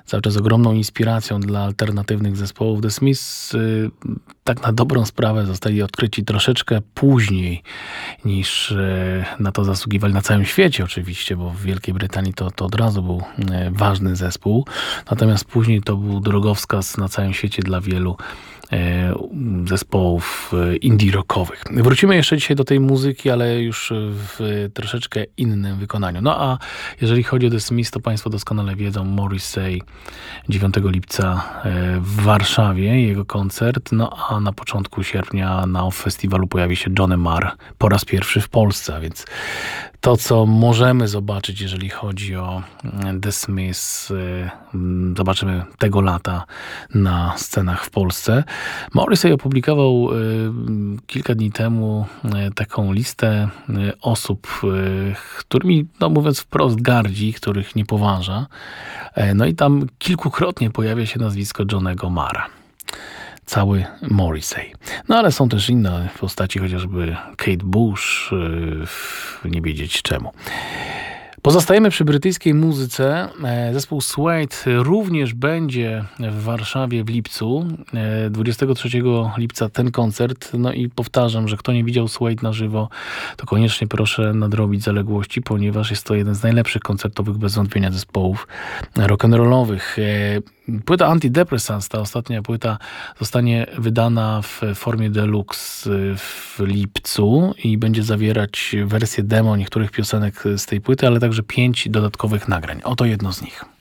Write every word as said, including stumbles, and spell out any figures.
cały czas ogromną inspiracją dla alternatywnych zespołów. The Smiths y, tak na dobrą sprawę zostali odkryci troszeczkę później niż y, na to zasługiwali na całym świecie oczywiście, bo w Wielkiej Brytanii to, to od razu był y, ważny zespół. Natomiast później to był drogowskaz na całym świecie dla wielu zespołów indie rockowych. Wrócimy jeszcze dzisiaj do tej muzyki, ale już w troszeczkę innym wykonaniu. No a jeżeli chodzi o The Smiths, to Państwo doskonale wiedzą, Morrissey dziewiątego lipca w Warszawie, jego koncert, no a na początku sierpnia na festiwalu pojawi się Johnny Marr po raz pierwszy w Polsce, a więc to, co możemy zobaczyć, jeżeli chodzi o The Smiths, zobaczymy tego lata na scenach w Polsce. Morrissey opublikował kilka dni temu taką listę osób, którymi, no mówiąc wprost, gardzi, których nie poważa. No i tam kilkukrotnie pojawia się nazwisko Johnnego Marra. Cały Morrissey. No ale są też inne postaci, chociażby Kate Bush, nie wiedzieć czemu. Pozostajemy przy brytyjskiej muzyce. Zespół Suede również będzie w Warszawie w lipcu. dwudziestego trzeciego lipca ten koncert. No i powtarzam, że kto nie widział Suede na żywo, to koniecznie proszę nadrobić zaległości, ponieważ jest to jeden z najlepszych koncertowych bez wątpienia zespołów rock'n'rollowych. Płyta Antidepressants, ta ostatnia płyta, zostanie wydana w formie deluxe w lipcu i będzie zawierać wersję demo niektórych piosenek z tej płyty, ale także pięć dodatkowych nagrań. Oto jedno z nich.